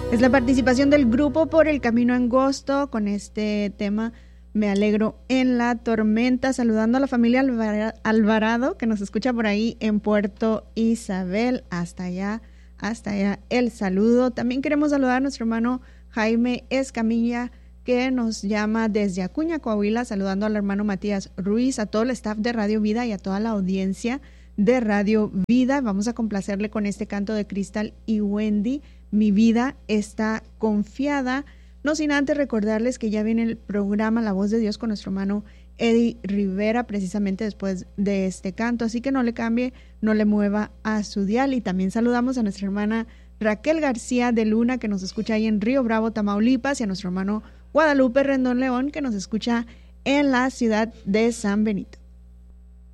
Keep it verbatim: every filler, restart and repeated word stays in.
Es la participación del grupo Por el Camino Angosto con este tema Me Alegro en la Tormenta, saludando a la familia Alvarado que nos escucha por ahí en Puerto Isabel. Hasta allá, hasta allá el saludo. También queremos saludar a nuestro hermano Jaime Escamilla, que nos llama desde Acuña, Coahuila, saludando al hermano Matías Ruiz, a todo el staff de Radio Vida y a toda la audiencia de Radio Vida. Vamos a complacerle con este canto de Crystal y Wendy, Mi vida está confiada. No sin antes recordarles que ya viene el programa La Voz de Dios con nuestro hermano Eddie Rivera, precisamente después de este canto, así que no le cambie, no le mueva a su dial. Y también saludamos a nuestra hermana Raquel García de Luna, que nos escucha ahí en Río Bravo, Tamaulipas, y a nuestro hermano Guadalupe Rendón León, que nos escucha en la ciudad de San Benito.